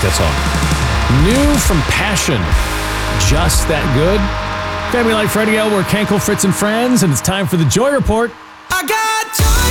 like that song. New from Passion. Just That Good. Family Life Radio, we're Kenkel, Fritz, and Friends, and it's time for the Joy Report. I got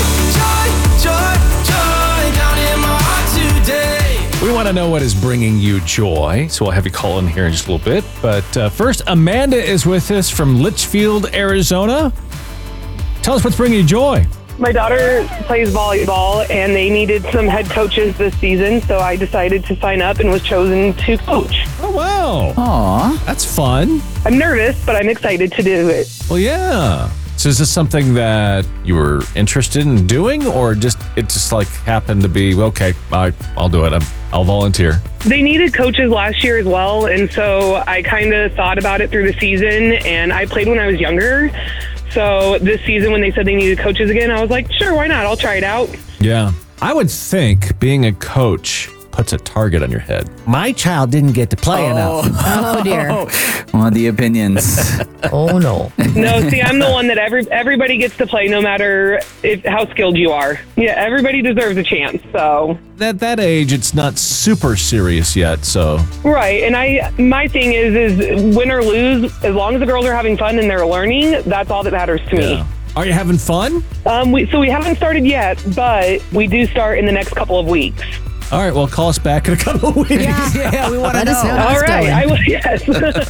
joy down in my heart today. We want to know what is bringing you joy, so we'll have you call in here in just a little bit. But first, Amanda is with us from Litchfield, Arizona. Tell us what's bringing you joy. My daughter plays volleyball, and they needed some head coaches this season, so I decided to sign up and was chosen to coach. Oh, wow. Aw. That's fun. I'm nervous, but I'm excited to do it. Well, yeah. So is this something that you were interested in doing, or it just like happened to be, okay, I'll do it. I'll volunteer. They needed coaches last year as well, and so I kind of thought about it through the season, and I played when I was younger. So this season, when they said they needed coaches again, I was like, sure, why not? I'll try it out. Yeah. I would think being a coach puts a target on your head. My child didn't get to play enough. Oh, dear. Well, the opinions. Oh, no. No, see, I'm the one that everybody gets to play no matter how skilled you are. Yeah, everybody deserves a chance, so. At that age, it's not super serious yet, so. Right, and my thing is win or lose, as long as the girls are having fun and they're learning, that's all that matters to me. Are you having fun? So we haven't started yet, but we do start in the next couple of weeks. All right, well, call us back in a couple of weeks. Yeah, we want to Let us know know. how All it's right, going. I will, yes.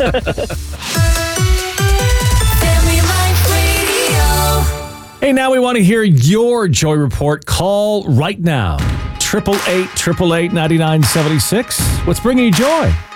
Family Life Radio. Hey, now we want to hear your Joy Report. Call right now. 888-888-9976. What's bringing you joy?